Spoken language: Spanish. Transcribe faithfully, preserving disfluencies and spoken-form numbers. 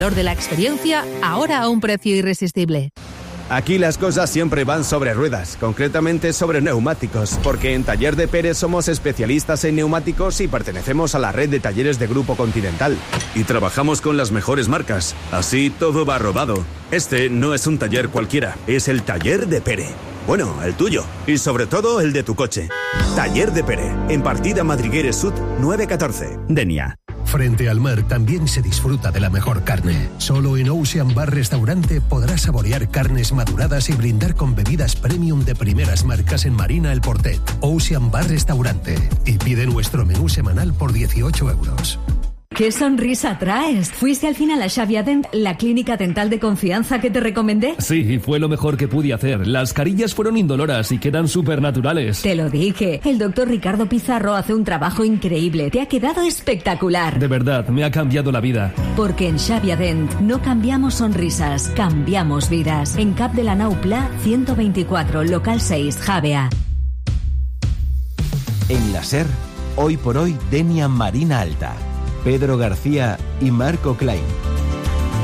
de la experiencia, ahora a un precio irresistible. Aquí las cosas siempre van sobre ruedas, concretamente sobre neumáticos, porque en Taller de Pérez somos especialistas en neumáticos y pertenecemos a la red de talleres de Grupo Continental. Y trabajamos con las mejores marcas, así todo va rodado. Este no es un taller cualquiera, es el Taller de Pérez. Bueno, el tuyo, y sobre todo el de tu coche. Taller de Pérez, en Partida Madrigueres Sud nueve catorce, Denia. Frente al mar también se disfruta de la mejor carne. Solo en Ocean Bar Restaurante podrás saborear carnes maduradas y brindar con bebidas premium de primeras marcas en Marina El Portet. Ocean Bar Restaurante. Y pide nuestro menú semanal por dieciocho euros. ¡Qué sonrisa traes! ¿Fuiste al final a Xavia Dent, la clínica dental de confianza que te recomendé? Sí, fue lo mejor que pude hacer. Las carillas fueron indoloras y quedan súper naturales. Te lo dije. El doctor Ricardo Pizarro hace un trabajo increíble. Te ha quedado espectacular. De verdad, me ha cambiado la vida. Porque en Xavia Dent no cambiamos sonrisas, cambiamos vidas. En Cap de la Nau Pla, ciento veinticuatro, local seis, Javea. En la SER, hoy por hoy, Denia Marina Alta. Pedro García y Marco Klein.